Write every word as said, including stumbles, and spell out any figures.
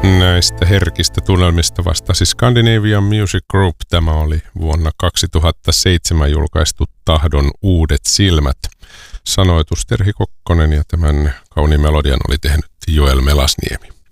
Näistä herkistä tunnelmista vastasi Scandinavian Music Group. Tämä oli vuonna kaksituhattaseitsemän julkaistu Tahdon uudet silmät. Sanoitus Terhi Kokkonen ja tämän kauniin melodian oli tehnyt Joel Melasniemi.